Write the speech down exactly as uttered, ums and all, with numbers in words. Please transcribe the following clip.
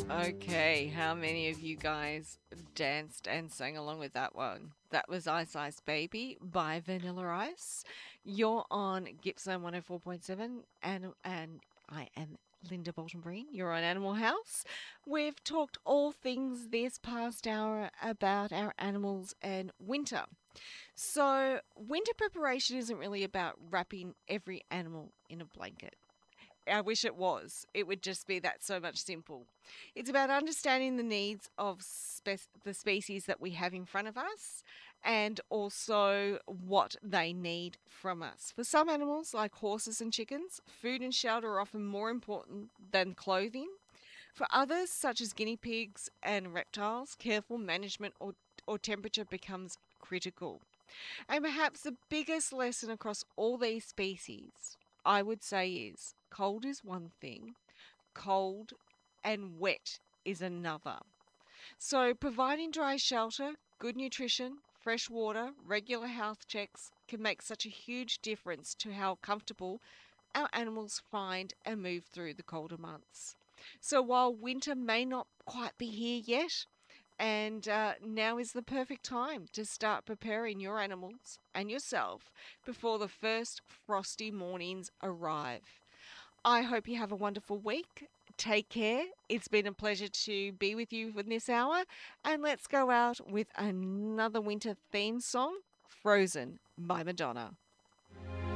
Okay, how many of you guys danced and sang along with that one? That was Ice Ice Baby by Vanilla Ice. You're on Gippsland one oh four point seven, and, and I am Linda Bolton Breen. You're on Animal House. We've talked all things this past hour about our animals and winter. So, winter preparation isn't really about wrapping every animal in a blanket. I wish it was. It would just be that so much simple. It's about understanding the needs of spe- the species that we have in front of us and also what they need from us. For some animals, like horses and chickens, food and shelter are often more important than clothing. For others, such as guinea pigs and reptiles, careful management or, or temperature becomes critical. And perhaps the biggest lesson across all these species, I would say, is cold is one thing, cold and wet is another. So, providing dry shelter, good nutrition, fresh water, regular health checks can make such a huge difference to how comfortable our animals find and move through the colder months. So, while winter may not quite be here yet, and uh, now is the perfect time to start preparing your animals and yourself before the first frosty mornings arrive. I hope you have a wonderful week. Take care. It's been a pleasure to be with you for this hour. And let's go out with another winter theme song, Frozen by Madonna.